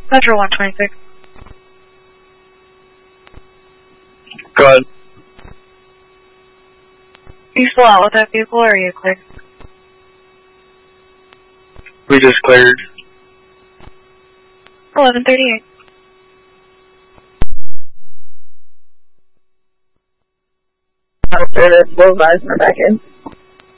Metro 126. Go ahead. You still out with that vehicle, or are you clear? We just cleared. 1138. Service, we'll advise in a second.